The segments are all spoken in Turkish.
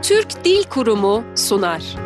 Türk Dil Kurumu sunar.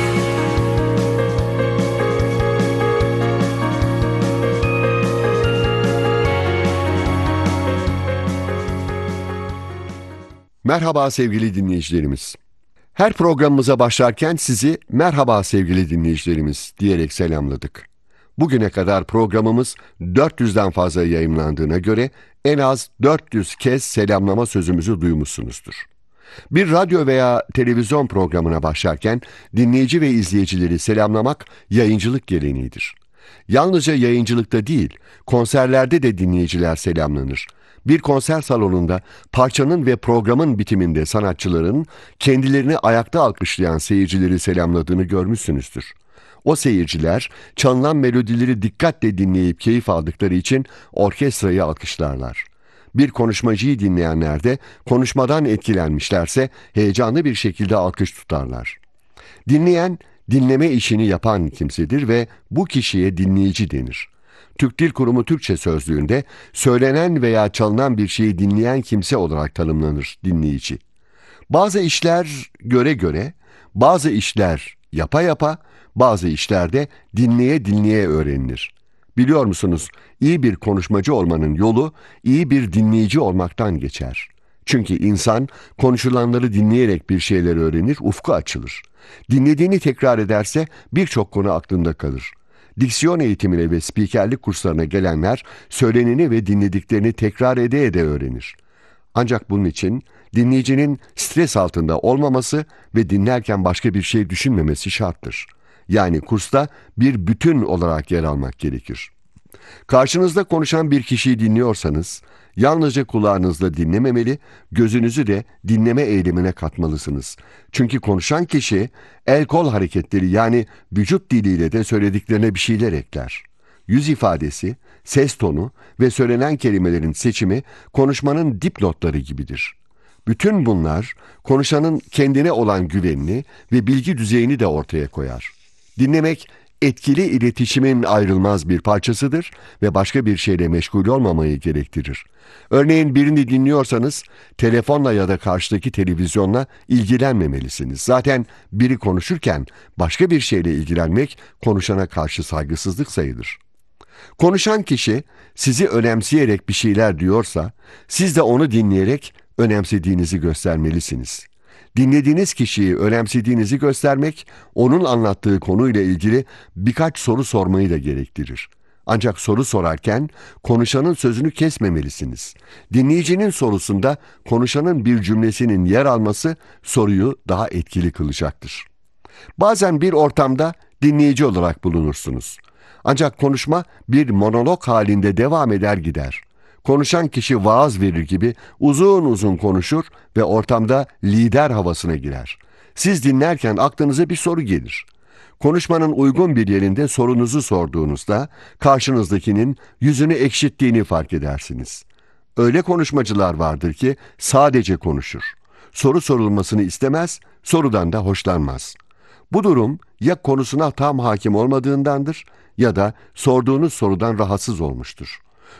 Merhaba sevgili dinleyicilerimiz. Her programımıza başlarken sizi merhaba sevgili dinleyicilerimiz diyerek selamladık. Bugüne kadar programımız 400'den fazla yayımlandığına göre en az 400 kez selamlama sözümüzü duymuşsunuzdur. Bir radyo veya televizyon programına başlarken dinleyici ve izleyicileri selamlamak yayıncılık geleneğidir. Yalnızca yayıncılıkta değil, konserlerde de dinleyiciler selamlanır. Bir konser salonunda parçanın ve programın bitiminde sanatçıların kendilerini ayakta alkışlayan seyircileri selamladığını görmüşsünüzdür. O seyirciler çalınan melodileri dikkatle dinleyip keyif aldıkları için orkestrayı alkışlarlar. Bir konuşmacıyı dinleyenler de konuşmadan etkilenmişlerse heyecanlı bir şekilde alkış tutarlar. Dinleyen, dinleme işini yapan kimsedir ve bu kişiye dinleyici denir. Türk Dil Kurumu Türkçe Sözlüğü'nde söylenen veya çalınan bir şeyi dinleyen kimse olarak tanımlanır dinleyici. Bazı işler göre göre, bazı işler yapa yapa, bazı işlerde dinleye dinleye öğrenilir. Biliyor musunuz, iyi bir konuşmacı olmanın yolu iyi bir dinleyici olmaktan geçer. Çünkü insan konuşulanları dinleyerek bir şeyler öğrenir, ufku açılır. Dinlediğini tekrar ederse birçok konu aklında kalır. Diksiyon eğitimine ve spikerlik kurslarına gelenler söyleneni ve dinlediklerini tekrar ede ede öğrenir. Ancak bunun için dinleyicinin stres altında olmaması ve dinlerken başka bir şey düşünmemesi şarttır. Yani kursta bir bütün olarak yer almak gerekir. Karşınızda konuşan bir kişiyi dinliyorsanız, yalnızca kulağınızla dinlememeli, gözünüzü de dinleme eylemine katmalısınız. Çünkü konuşan kişi, el-kol hareketleri yani vücut diliyle de söylediklerine bir şeyler ekler. Yüz ifadesi, ses tonu ve söylenen kelimelerin seçimi konuşmanın dipnotları gibidir. Bütün bunlar, konuşanın kendine olan güvenini ve bilgi düzeyini de ortaya koyar. Dinlemek, etkili iletişimin ayrılmaz bir parçasıdır ve başka bir şeyle meşgul olmamayı gerektirir. Örneğin birini dinliyorsanız telefonla ya da karşıdaki televizyonla ilgilenmemelisiniz. Zaten biri konuşurken başka bir şeyle ilgilenmek konuşana karşı saygısızlık sayılır. Konuşan kişi sizi önemseyerek bir şeyler diyorsa siz de onu dinleyerek önemsediğinizi göstermelisiniz. Dinlediğiniz kişiyi önemsediğinizi göstermek, onun anlattığı konuyla ilgili birkaç soru sormayı da gerektirir. Ancak soru sorarken konuşanın sözünü kesmemelisiniz. Dinleyicinin sorusunda konuşanın bir cümlesinin yer alması soruyu daha etkili kılacaktır. Bazen bir ortamda dinleyici olarak bulunursunuz. Ancak konuşma bir monolog halinde devam eder gider. Konuşan kişi vaaz verir gibi uzun uzun konuşur ve ortamda lider havasına girer. Siz dinlerken aklınıza bir soru gelir. Konuşmanın uygun bir yerinde sorunuzu sorduğunuzda karşınızdakinin yüzünü ekşittiğini fark edersiniz. Öyle konuşmacılar vardır ki sadece konuşur. Soru sorulmasını istemez, sorudan da hoşlanmaz. Bu durum ya konusuna tam hakim olmadığındandır ya da sorduğunuz sorudan rahatsız olmuştur.